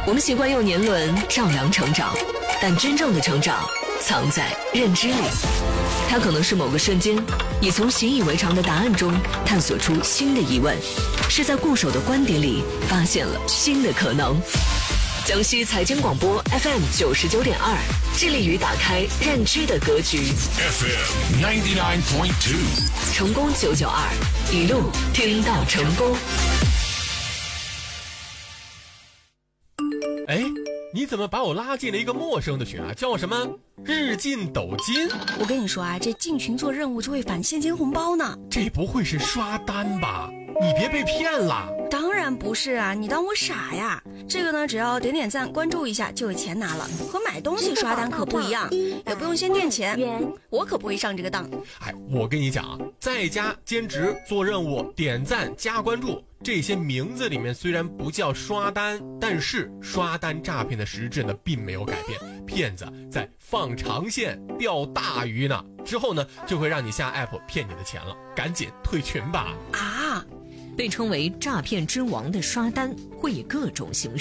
我们习惯用年轮丈量成长，但真正的成长藏在认知里。它可能是某个瞬间，你从习以为常的答案中探索出新的疑问，是在固守的观点里发现了新的可能。江西财经广播 FM 99.2，致力于打开认知的格局。 FM 99.2， 成功992，一路听到成功。 哎，你怎么把我拉进了一个陌生的群啊？叫什么日进斗金？ 我跟你说啊，这进群做任务就会返现金红包呢。 这不会是刷单吧？你别被骗了。 当然不是啊，你当我傻呀？这个呢，只要点点赞关注一下就有钱拿了，和买东西刷单可不一样，也不用先垫钱，我可不会上这个当。 哎，我跟你讲啊，在家兼职做任务点赞加关注，这些名字里面虽然不叫刷单，但是刷单诈骗的实质呢并没有改变，骗子在放长线钓大鱼呢，之后呢就会让你下 app 骗你的钱了，赶紧退群吧。 啊， 被称为诈骗之王的刷单会以各种形式